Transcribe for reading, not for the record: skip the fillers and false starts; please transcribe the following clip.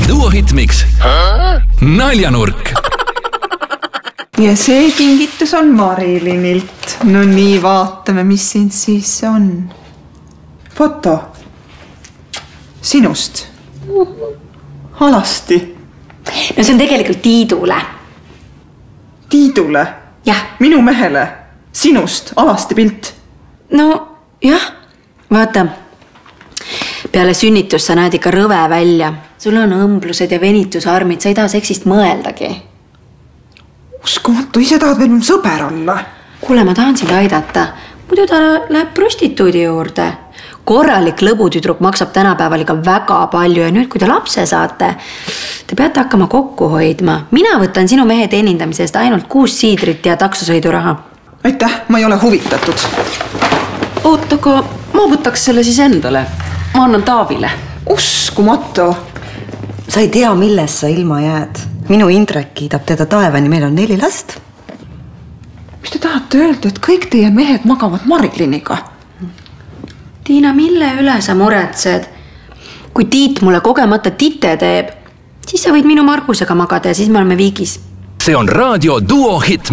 Duo Hitmix naljanurk. Ja see kingitus on Marilinilt. No nii, vaatame, mis siin siis on. Foto. Sinust. Alasti. No see on tegelikult Tiidule. Tiidule? Jah. Minu mehele. Sinust. Alasti pilt. No jah. Vaata. Peale sünnitust sa näed ikka rõve välja. Sul on õmblused ja venitusarmid. Sa ei taha seksist mõeldagi. Uskumatu, ise tahad veel mun sõber olla. Kuule, ma tahan sind aidata. Muidu ta läheb prostituudi juurde. Korralik lõbutüdruk maksab tänapäeval ikka väga palju ja nüüd, kui te lapse saate, te peate hakkama kokku hoidma. Mina võtan sinu mehe teenindamisest ainult 6 siidrit ja taksosõiduraha. Aitäh, ma ei ole huvitatud. Oot, aga ma võtaks selle siis endale. Ma annan Taavile. Uskumatu. Sa ei tea, milles sa ilma jääd. Minu Indrek kiidab teda taevani, meil on 4 last. Mis te tahate öelda, et kõik teie mehed magavad Mariliniga? Tiina, mille üle sa muretsed? Kui Tiit mulle kogemata tite teeb, siis sa võid minu Margusega magada ja siis me oleme viigis. See on raadio Duo Hitmix.